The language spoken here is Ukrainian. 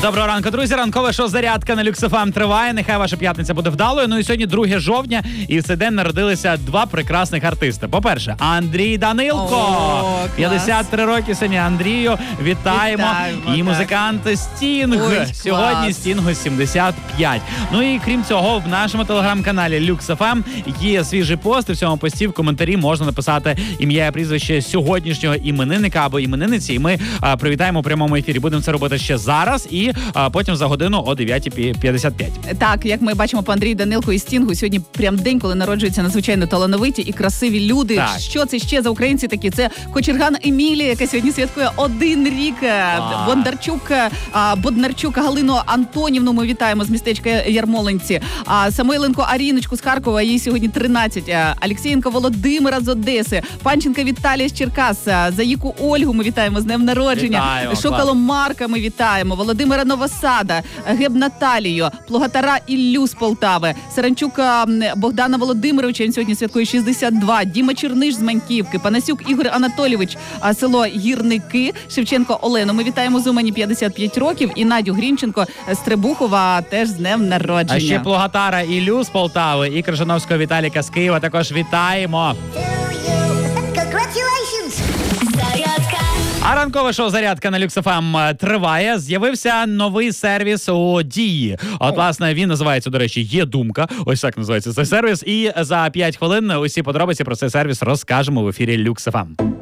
Доброго ранку, друзі. Ранкове шоу «Зарядка» на Люкс ФМ триває. Нехай ваша п'ятниця буде вдалою. Ну і сьогодні 2 жовтня, і в цей день народилися 2 прекрасних артисти. По-перше, Андрій Данилко. 53 роки сьогодні Андрію. Вітаємо. І музикант Стінг. Сьогодні Стінгу 75. Ну і крім цього, в нашому телеграм-каналі Люкс ФМ є свіжий пост. І в цьому пості в коментарі можна написати ім'я і прізвище сьогоднішнього іменинника або іменинниці. І ми привітаємо у прямому ефірі. Будемо це робити ще зараз і потім за годину о 9:55. Так, як ми бачимо по Андрію Данилку і Стінгу, сьогодні прям день, коли народжуються надзвичайно талановиті і красиві люди. Так. Що це ще за українці такі? Це Кочерган Емілія, яка сьогодні святкує 1 рік. Боднарчук Галину Антонівну ми вітаємо з містечка Ярмолинці. Самойленко Аріночку з Харкова, їй сьогодні 13. Алексєєнко Володимира з Одеси. Панченка Віталія з Черкас. Заїку Ольгу ми вітаємо з днем народження. Шоколо Марка ми вітаємо. Володимира Новосада, Геб Наталію, Плугатара Іллю з Полтави, Саранчука Богдана Володимировича, він сьогодні святкує 62, Діма Черниш з Маньківки, Панасюк Ігор Анатолійович, село Гірники, Шевченко Олену. Ми вітаємо з Умані 55 років і Надю Грінченко з Требухова теж з днем народження. А ще Плугатара Іллю з Полтави і Крижановського Віталіка з Києва також вітаємо. А ранкове шоу «Зарядка» на Люкс ФМ триває. З'явився новий сервіс у Дії. От, власне, він називається, до речі, «Є думка». Ось так називається цей сервіс. І за 5 хвилин усі подробиці про цей сервіс розкажемо в ефірі Люкс ФМ.